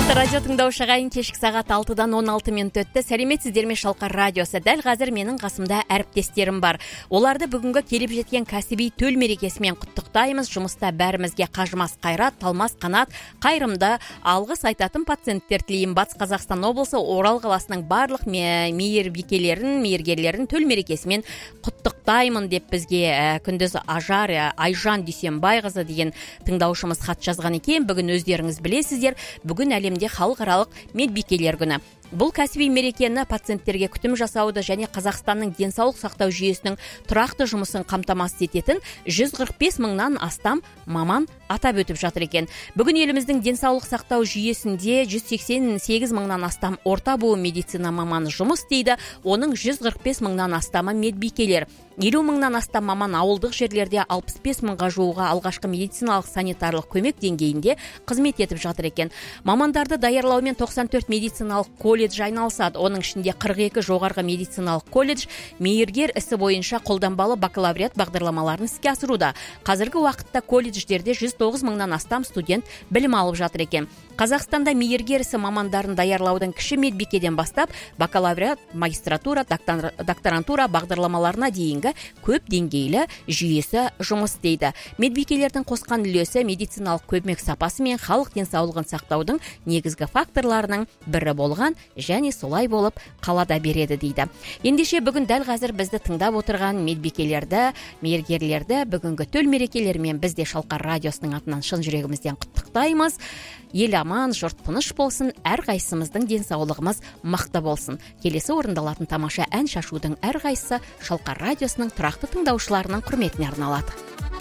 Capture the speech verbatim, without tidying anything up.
саламатты радио тыңдаушы ағайын, кешкі сағат алтыдан он алты минут өтті. Сәлеметсіздер ме Шалқар радиосы? Дәл қазір менің қасымда әріптестерім бар. Оларды бүгінгі келіп жеткен кәсіби төл мерекесімен құттықтаймыз. Жұмыста бәрімізге қажымас қайрат, талмас қанат, қайырымды алғыс айтатын пациенттер тілеймін. Батыс Қазақстан облысы Орал қаласының барлық мейірбикелерін, мейіргерлерін төл мерекесімен құттықтаймын деп бізге күндіз Ажар Айжан Дүйсенбайқызы деген тыңдаушымыз хат жазған екен. Бүгін өздеріңіз білесіздер, бүгін әлемде халықаралық медбикелер күні. Бұл кәсіби мерекені пациенттерге күтім жасауды және Қазақстанның денсаулық сақтау жүйесінің тұрақты жұмысын қамтамасыз ететін жүз қырық бес мыңнан астам маман атап өтіп жатыр екен. Бүгін еліміздің денсаулық сақтау жүйесінде жүз сексен сегіз мыңнан астам орта буын медицина маманы жұмыс істейді. Оның жүз қырық бес мыңнан астамы медбикелер. елу мыңнан астам маман ауылдық жерлерде алпыс бес мыңға жуығы алғашқы медициналық санитарлық көмек деңгейінде қызмет етіп жатыр екен. Мамандарды даярлаумен тоқсан төрт медициналық колледж айналысады. Оның ішінде қырық екі жоғарғы медициналық колледж мейіргер ісі бойынша қолданбалы бакалавриат бағдарламаларын іске асыруда. Қазіргі уақытта колледждерде жүз тоғыз мыңнан астам студент білім алып жатыр екен. Қазақстанда мейіргер ісі мамандарын даярлаудың кіші медбикеден бастап бакалавриат, магистратура, докторантура бағдарламаларына дейінгі көп деңгейлі жүйесі жұмыс істейді. Медбикелердің қосқан үлесі медициналық көмек сапасы мен халық денсаулығын сақтаудың негізгі факторларының бірі болған және солай болып қалада береді дейді. Ендеше бүгін дәл қазір бізді тыңдап отырған медбикелерді, мейіргерлерді бүгінгі төл мерекелерімен бізде Шалқар радиосының атынан шын жүрегімізден құттықтаймыз. Ел аман, жұрт тыныш болсын, әрқайсымыздың денсаулығымыз мықты болсын. Келесі орындалатын тамаша ән шашудың әрқайсысы Шалқар радиосының тұрақты тыңдаушыларының құрметіне арналады.